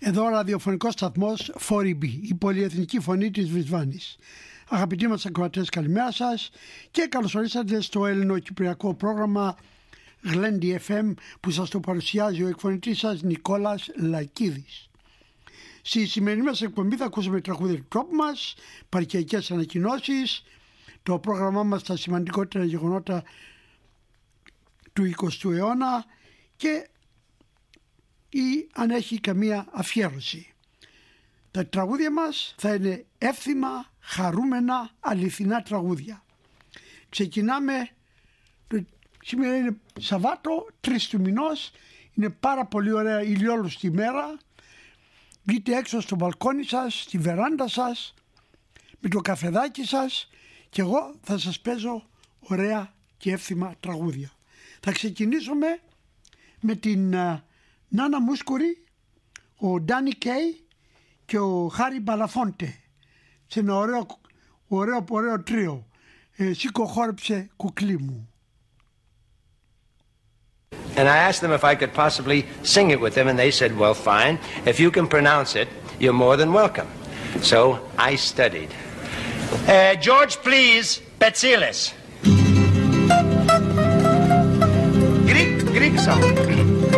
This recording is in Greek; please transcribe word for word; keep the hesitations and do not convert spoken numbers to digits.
Εδώ ο ραδιοφωνικός σταθμός φορ ι μπι, η πολυεθνική φωνή της Βρισβάνης. Αγαπητοί μας ακροατές, καλημέρα σας και καλώς ορίσατε στο ελληνοκυπριακό πρόγραμμα Γλέντι εφ εμ που σας το παρουσιάζει ο εκφωνητής σας Νικόλας Λακίδης. Στη σημερινή μας εκπομπή θα ακούσουμε τραγούδια του τρόπου μας, παρικιακές ανακοινώσεις, το πρόγραμμά μας στα σημαντικότερα γεγονότα του εικοστού αιώνα και ή αν έχει καμία αφιέρωση. Τα τραγούδια μας θα είναι εύθυμα, χαρούμενα, αληθινά τραγούδια. Ξεκινάμε, σήμερα είναι Σαββάτο, τρεις του μηνός, είναι πάρα πολύ ωραία ηλιόλουστη μέρα. Βγείτε έξω στο μπαλκόνι σας, στη βεράντα σας, με το καφεδάκι σας και εγώ θα σας παίζω ωραία και εύθυμα τραγούδια. Θα ξεκινήσουμε με την uh, Νάνα Μούσκουρη, ο Ντάνι Κέι και ο Χάρι Μπαλαφόντε σε ένα ωραίο, ωραίο, ωραίο τρίο. Ε, σήκω χόρεψε κουκλί μου. And I asked them if I could possibly sing it with them, and they said, well, fine. If you can pronounce it, you're more than welcome. So I studied. Uh, George, please, Betsilis. Greek, Greek song.